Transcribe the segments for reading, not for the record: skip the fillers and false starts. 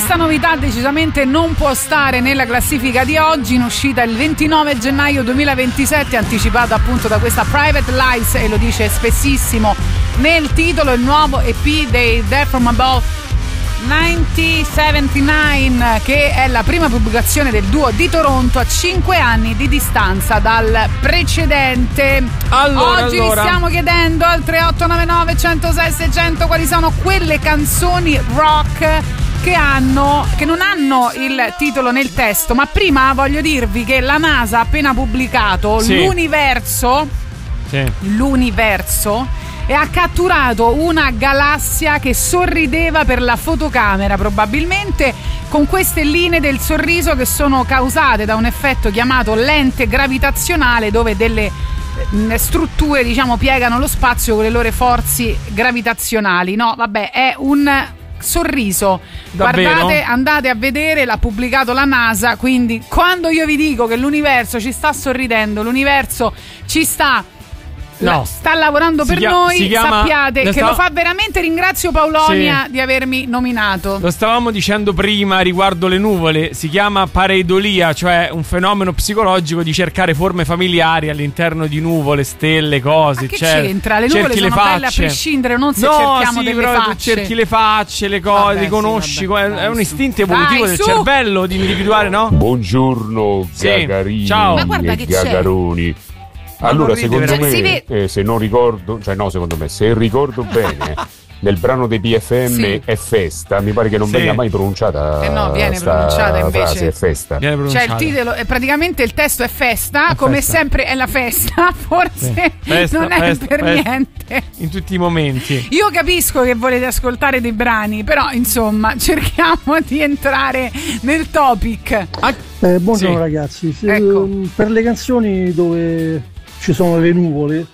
questa novità decisamente non può stare nella classifica di oggi, in uscita il 29 gennaio 2027, anticipata appunto da questa Private Lies, e lo dice spessissimo nel titolo, il nuovo EP dei There From Above 1979, che è la prima pubblicazione del duo di Toronto a 5 anni di distanza dal precedente. Oggi vi stiamo chiedendo al 3899 106 600 quali sono quelle canzoni rock che non hanno il titolo nel testo. Ma prima voglio dirvi che la NASA ha appena pubblicato l'universo e ha catturato una galassia che sorrideva per la fotocamera, probabilmente con queste linee del sorriso che sono causate da un effetto chiamato lente gravitazionale, dove delle strutture, diciamo, piegano lo spazio con le loro forze gravitazionali. No, vabbè, è un sorriso. Davvero? Guardate, andate a vedere, l'ha pubblicato la NASA, quindi quando io vi dico che l'universo ci sta sorridendo, l'universo ci sta lavorando per noi, sappiate che lo fa veramente. Ringrazio Paolonia di avermi nominato. Lo stavamo dicendo prima riguardo le nuvole, si chiama pareidolia, cioè un fenomeno psicologico di cercare forme familiari all'interno di nuvole, stelle, cose. Ma che c'entra? Le nuvole sono belle a prescindere, non se cerchiamo delle facce. Tu cerchi le facce, le cose, riconosci, è un istinto evolutivo del cervello di individuare, no? Buongiorno Gagarini. Ciao. Ma guarda che Gagaroni. Allora, secondo me, se ricordo bene, nel brano dei PFM è festa, mi pare che non venga mai pronunciata. Viene pronunciata invece. Frase, è festa. Cioè il titolo, praticamente il testo è festa, come sempre è la festa, forse non è per niente. In tutti i momenti. Io capisco che volete ascoltare dei brani, però insomma cerchiamo di entrare nel topic. Buongiorno ragazzi, per le canzoni dove ci sono le nuvole,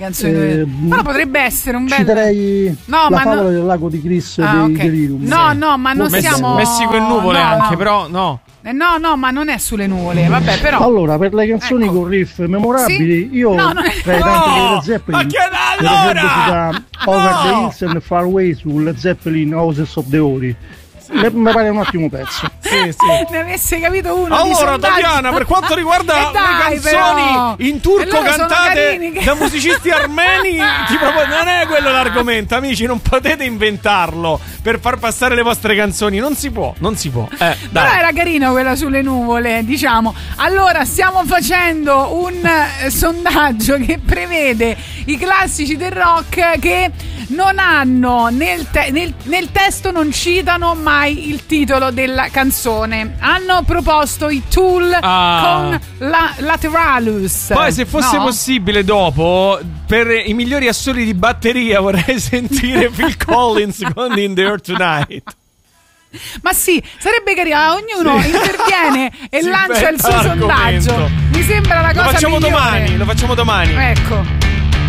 ma potrebbe essere un bel. Citerei la favola del lago di Chris dei Delirium. No, ma non siamo. Messico e nuvole anche, però no. No, ma non è sulle nuvole, vabbè, però. Allora, per le canzoni con riff memorabili, io tra i tanti di Led Zeppelin, per esempio si da Over the Hills and Far Away su Led Zeppelin Houses of the Holy. Mi pare un ottimo pezzo. Ne avesse capito uno. Allora, Tatiana, per quanto riguarda le canzoni in turco cantate da musicisti armeni, non è quello l'argomento, amici. Non potete inventarlo per far passare le vostre canzoni. Non si può. Però era carino quella sulle nuvole, diciamo. Allora, stiamo facendo un sondaggio che prevede i classici del rock che non hanno nel testo, non citano mai il titolo della canzone. Hanno proposto i Tool con Lateralus. Poi, se fosse possibile, dopo, per i migliori assoli di batteria, vorrei sentire Phil Collins con In the Air Tonight. Ma sì, sarebbe carino, ognuno interviene e lancia il suo sondaggio. Mi sembra la cosa migliore. Lo facciamo domani. Ecco.